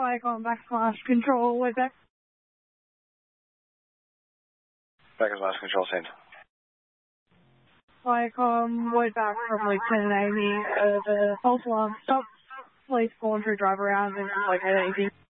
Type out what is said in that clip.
Viacom backslash control with that. Backslash control sent. Viacom way back from like 1080. The false alarm stopped. Police going to drive around and like anything.